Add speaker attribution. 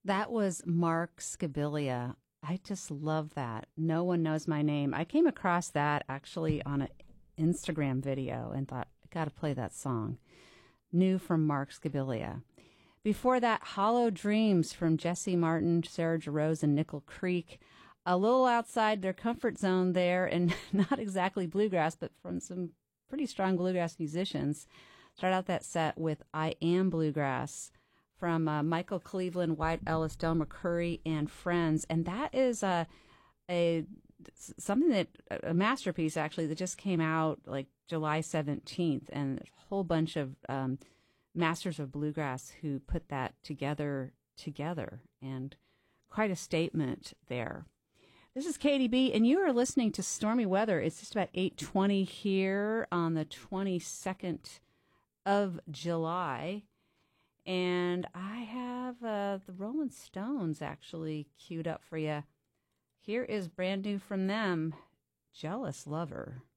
Speaker 1: That was Mark Scabilia. I just love that. No One Knows My Name. I came across that actually on an Instagram video and thought, I got to play that song. New from Mark Scabilia. Before that, Hollow Dreams from Jesse Martin, Sarah Jarosz, and Nickel Creek. A little outside their comfort zone there, and not exactly bluegrass, but from some pretty strong bluegrass musicians. Start out that set with I Am Bluegrass from Michael Cleveland, White Ellis, Del McCoury, and Friends. And that is something that, a masterpiece actually, that just came out like July 17th, and a whole bunch of masters of bluegrass who put that together, and quite a statement there. This is Katie B, and you are listening to Stormy Weather. It's just about 8:20 here on the 22nd of July, and I have the Rolling Stones actually queued up for you. Here is brand new from them, Jealous Lover.